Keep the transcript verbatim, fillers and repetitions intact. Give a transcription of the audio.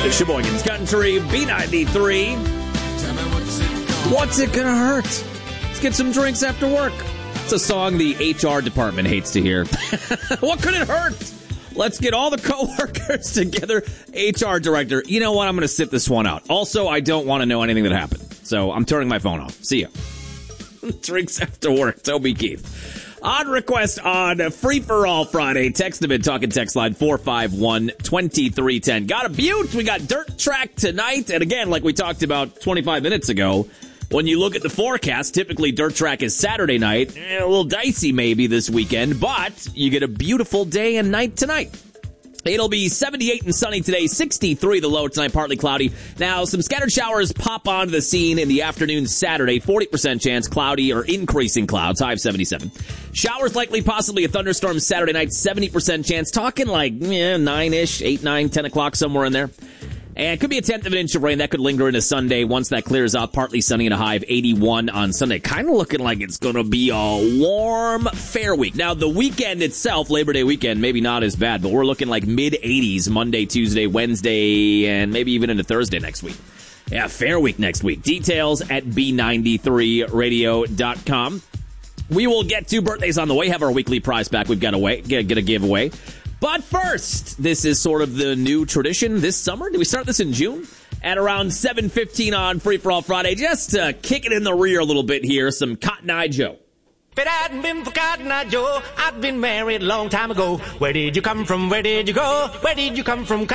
Sheboygan's Country, B ninety-three. What's it gonna hurt? Let's get some drinks after work. It's a song the H R department hates to hear. What could it hurt? Let's get all the coworkers together. H R director, you know what? I'm going to sit this one out. Also, I don't want to know anything that happened. So I'm turning my phone off. See ya. Drinks after work. Toby Keith. On request on Free For All Friday. Text them in Talking Text Line four five one, two three one zero. Got a Butte. We got Dirt Track tonight. And again, like we talked about twenty-five minutes ago, when you look at the forecast, typically Dirt Track is Saturday night. Eh, a little dicey maybe this weekend, but you get a beautiful day and night tonight. It'll be seventy-eight and sunny today, sixty-three the low tonight, partly cloudy. Now, some scattered showers pop onto the scene in the afternoon Saturday, forty percent chance, cloudy or increasing clouds, high of seventy-seven. Showers likely, possibly a thunderstorm Saturday night, seventy percent chance, talking like eh, nine-ish, eight, nine, ten o'clock, somewhere in there. And it could be a tenth of an inch of rain. That could linger into Sunday once that clears out. Partly sunny and a high of eighty-one on Sunday. Kind of looking like it's going to be a warm, fair week. Now, the weekend itself, Labor Day weekend, maybe not as bad, but we're looking like mid-eighties Monday, Tuesday, Wednesday, and maybe even into Thursday next week. Yeah, fair week next week. Details at B ninety-three radio dot com. We will get to birthdays on the way. Have our weekly prize pack we've got to wait, get, get a giveaway. But first, this is sort of the new tradition this summer. Did we start this in June? At around seven fifteen on Free For All Friday, just to kick it in the rear a little bit here, some Cotton Eye Joe. If it hadn't been for Cotton Eye Joe, I'd been married a long time ago. Where did you come from? Where did you go? Where did you come from?